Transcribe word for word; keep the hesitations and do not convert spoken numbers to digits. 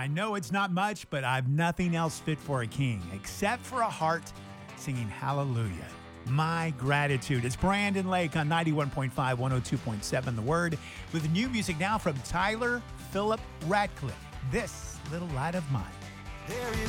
I know it's not much, but I've nothing else fit for a king except for a heart singing hallelujah. My gratitude. It's Brandon Lake on ninety-one point five, one oh two point seven The Word, with new music now from Tyler Philip Ratcliffe. This Little Light of Mine. There is